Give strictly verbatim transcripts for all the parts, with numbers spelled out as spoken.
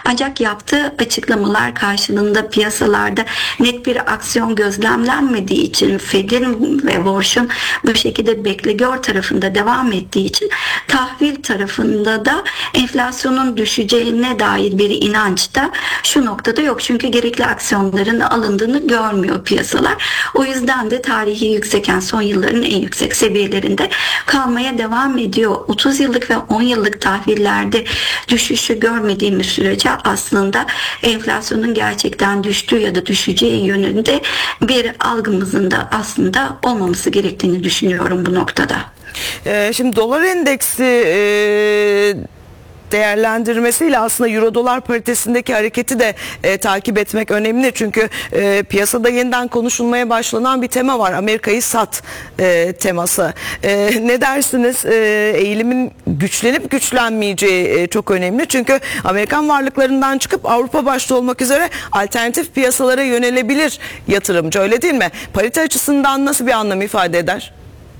Ancak yaptığı açıklamalar karşılığında piyasalarda net bir aksiyon gözlemlenmediği için, Fed'in ve Warsh'un bu şekilde bekle gör tarafında devam ettiği için tahvil tarafında da enflasyonun düşeceğine dair bir inanç da şu noktada yok. Çünkü gerekli aksiyonların alındığını görmüyor piyasalar. O yüzden de tarihi yüksekken son yılların en yüksek seviyelerinde kalmaya devam ediyor. otuz yıllık ve on yıllık tahvillerde düşüşü görmediğimiz sürece aslında enflasyonun gerçekten düştüğü ya da düşeceği yönünde bir algımızın da aslında olmaması gerektiğini düşünüyorum bu noktada. Ee, şimdi dolar endeksi e, değerlendirmesiyle aslında euro dolar paritesindeki hareketi de e, takip etmek önemli. Çünkü e, piyasada yeniden konuşulmaya başlanan bir tema var. Amerika'yı sat e, teması. E, ne dersiniz? E, eğilimin güçlenip güçlenmeyeceği e, çok önemli. Çünkü Amerikan varlıklarından çıkıp Avrupa başta olmak üzere alternatif piyasalara yönelebilir yatırımcı, öyle değil mi? Parite açısından nasıl bir anlam ifade eder?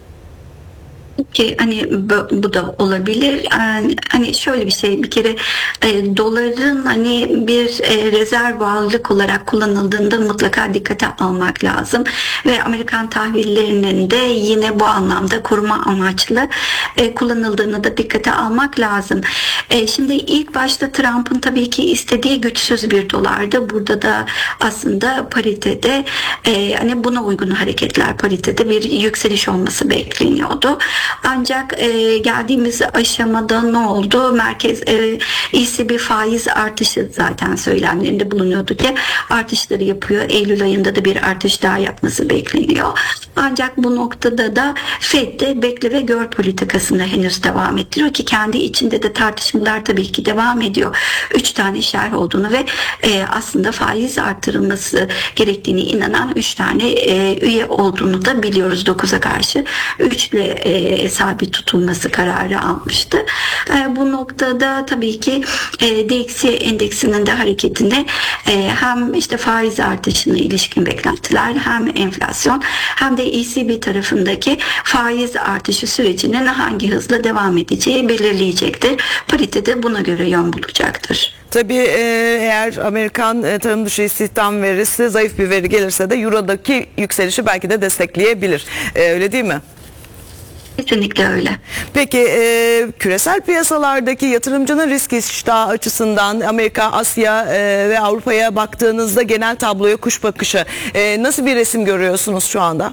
Ki hani bu, bu da olabilir. Yani, hani şöyle bir şey, bir kere e, doların hani bir e, rezerv varlık olarak kullanıldığında mutlaka dikkate almak lazım ve Amerikan tahvillerinin de yine bu anlamda koruma amaçlı e, kullanıldığını da dikkate almak lazım. E, şimdi ilk başta Trump'ın tabii ki istediği güçsüz bir dolardı. Burada da aslında paritede e, hani buna uygun hareketler, paritede bir yükseliş olması bekleniyordu. Ancak e, geldiğimiz aşamada ne oldu? Merkez e, E C B faiz artışı zaten söylemlerinde bulunuyordu ki artışları yapıyor. Eylül ayında da bir artış daha yapması bekleniyor. Ancak bu noktada da Fed de bekle ve gör politikasında henüz devam ettiriyor ki kendi içinde de tartışmalar tabii ki devam ediyor. Üç tane şerh olduğunu ve e, aslında faiz artırılması gerektiğini inanan üç tane e, üye olduğunu da biliyoruz. dokuza karşı üçle e, sabit tutulması kararı almıştı. E, bu noktada tabii ki e, D X Y endeksinin de hareketine e, hem işte faiz artışına ilişkin beklentiler, hem enflasyon, hem de E C B tarafındaki faiz artışı sürecinin hangi hızla devam edeceği belirleyecektir. Parite de buna göre yön bulacaktır. Tabii eğer Amerikan tarım dışı istihdam verisi zayıf bir veri gelirse de Euro'daki yükselişi belki de destekleyebilir. Öyle değil mi? Kesinlikle öyle. Peki e, küresel piyasalardaki yatırımcının risk iştahı açısından Amerika, Asya e, ve Avrupa'ya baktığınızda genel tabloya kuş bakışı e, nasıl bir resim görüyorsunuz şu anda?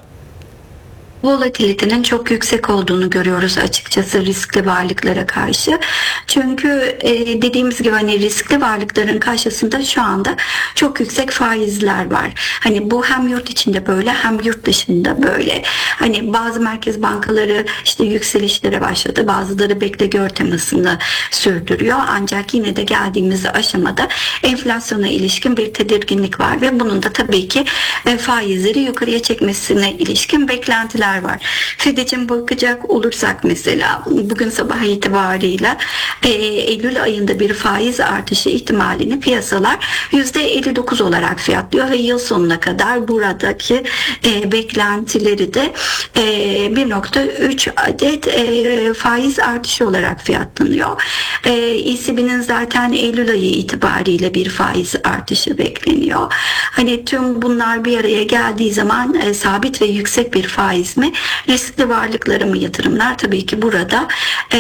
Volatilitenin çok yüksek olduğunu görüyoruz açıkçası riskli varlıklara karşı. Çünkü e, dediğimiz gibi hani riskli varlıkların karşısında şu anda çok yüksek faizler var. Hani bu hem yurt içinde böyle hem yurt dışında böyle. Hani bazı merkez bankaları işte yükselişlere başladı. Bazıları bekle gör temasını sürdürüyor. Ancak yine de geldiğimiz aşamada enflasyona ilişkin bir tedirginlik var ve bunun da tabii ki e, faizleri yukarıya çekmesine ilişkin beklentiler var. Fed için bakacak olursak mesela bugün sabah itibariyle e, Eylül ayında bir faiz artışı ihtimalini piyasalar yüzde elli dokuz olarak fiyatlıyor ve yıl sonuna kadar buradaki e, beklentileri de e, bir nokta üç adet e, faiz artışı olarak fiyatlanıyor. E, E C B'nin zaten Eylül ayı itibariyle bir faiz artışı bekleniyor. Hani tüm bunlar bir araya geldiği zaman e, sabit ve yüksek bir faiz mi? Riskli varlıklara mı yatırımlar? Tabii ki burada e,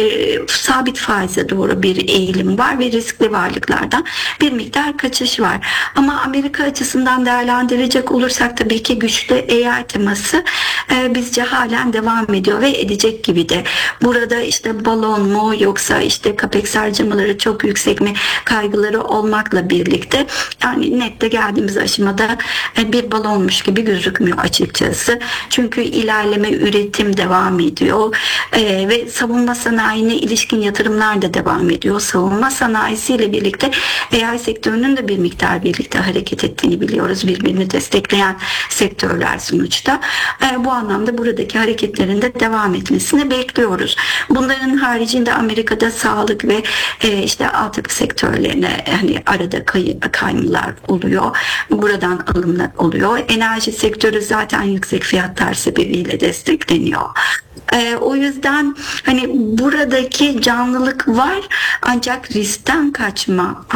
sabit faize doğru bir eğilim var ve riskli varlıklardan bir miktar kaçış var. Ama Amerika açısından değerlendirecek olursak tabii ki güçlü eğer teması e, bizce halen devam ediyor ve edecek gibi de. Burada işte balon mu yoksa işte capex harcamaları çok yüksek mi kaygıları olmakla birlikte yani nette geldiğimiz aşamada e, bir balonmuş gibi gözükmüyor açıkçası. Çünkü ilerleme, üretim devam ediyor ee, ve savunma sanayine ilişkin yatırımlar da devam ediyor. Savunma sanayisiyle birlikte A I sektörünün de bir miktar birlikte hareket ettiğini biliyoruz. Birbirini destekleyen sektörler sonuçta. Ee, bu anlamda buradaki hareketlerin de devam etmesini bekliyoruz. Bunların haricinde Amerika'da sağlık ve e, işte altyapı sektörlerine hani arada kay kaymalar oluyor. Buradan alımlar oluyor. Enerji sektörü zaten yüksek fiyatlar sebebiyle destekleniyor. Ee, o yüzden hani buradaki canlılık var ancak riskten kaçma